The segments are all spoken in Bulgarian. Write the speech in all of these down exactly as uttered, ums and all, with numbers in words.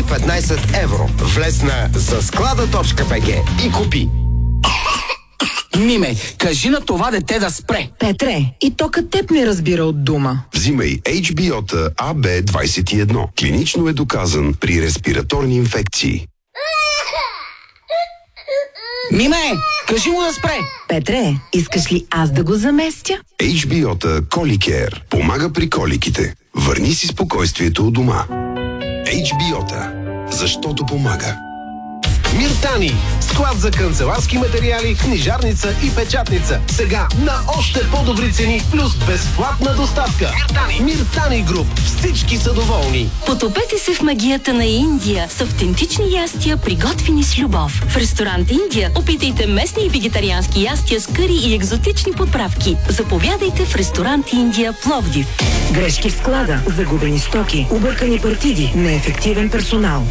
и петнайсет евро. Влез на за склада точка би джи и купи. Миме, кажи на това дете да спре. Петре, и тока теб не разбира от дума. Взимай Ейч Би О-та А Б двайсет и едно. Клинично е доказан при респираторни инфекции. Миме, кажи му да спре. Петре, искаш ли аз да го заместя? Ейч Би О-та Коликер помага при коликите. Върни си спокойствието у дома. Ейч Би О-та. Защото помага. Миртани. Склад за канцеларски материали, книжарница и печатница. Сега на още по-добри цени, плюс безплатна доставка. Миртани. Миртани Груп. Всички са доволни. Потопете се в магията на Индия с автентични ястия, приготвени с любов. В ресторант Индия опитайте местни и вегетариански ястия с къри и екзотични подправки. Заповядайте в ресторант Индия, Пловдив. Грешки в склада, загубени стоки, объркани партиди, неефективен персонал.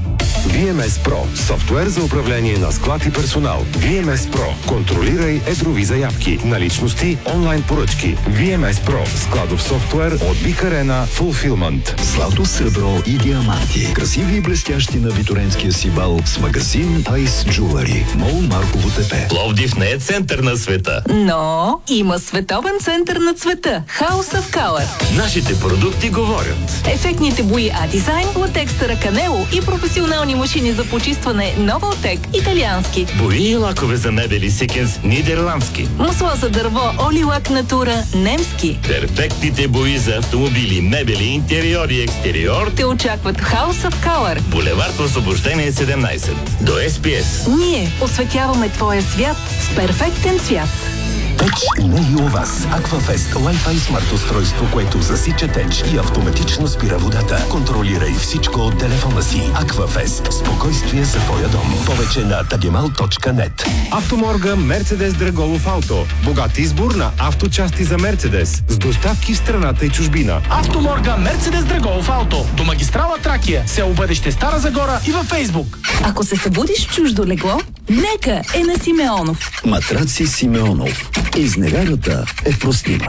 Ви Ем Ес Про – софтуер за управление на склад и персонал. Ви Ем Ес Про – контролирай едрови заявки, наличности, онлайн поръчки. Ви Ем Ес Про – складов софтуер от Бик Арена Fulfillment. Злато, сребро и диаманти. Красиви и блестящи на Виторенския си бал с магазин Айс Джулари. Мол Марково тепе. Пловдив не е център на света. Но има световен център на цвета. House of Color. Нашите продукти говорят. Ефектните бои А-дизайн, латекс Раканело и професионални машини за почистване Новалтек, италиански. Бои и лакове за мебели Сикенс, нидерландски. Масло за дърво Олилак Натура, немски. Перфектните бои за автомобили, мебели, интериор и екстериор те очакват в House of Color. Булевард Освобождение седемнайсет. До Ес Пи Ес. Ние осветяваме твоя свят с перфектен цвят. Теч не и у вас. Аквафест Wi-Fi смарт устройство, което засича теч и автоматично спира водата. Контролирай всичко от телефона си. Аквафест. Спокойствие за твоя дом. Повече на тагемал точка нет. Автоморга Мерцедес Драголов Ауто. Богат избор на авточасти за Мерцедес. С доставки в страната и чужбина. Автоморга Мерцедес Драголов Ауто. До магистрала Тракия, село Бъдеще Стара Загора и във Фейсбук. Ако се събудиш в чуждо легло, нека е на Симеонов. Матраци Симеонов. Изневярата е простима.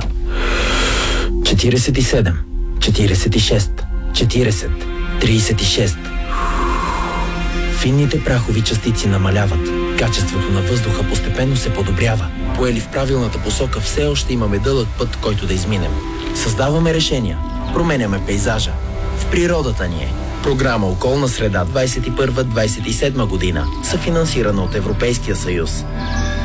четирийсет и седем, четирийсет и шест, четирийсет, трийсет и шест. Финните прахови частици намаляват. Качеството на въздуха постепенно се подобрява. Поели в правилната посока, все още имаме дълъг път, който да изминем. Създаваме решения. Променяме пейзажа. В природата ни е. Програма Околна среда двайсет и първа - двайсет и седма година, съфинансирана от Европейския съюз.